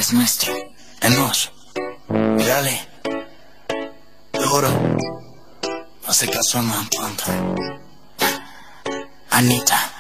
es nuestro. Es nuestro. Mírale. Te juro. No hace caso a más pronto. Anita.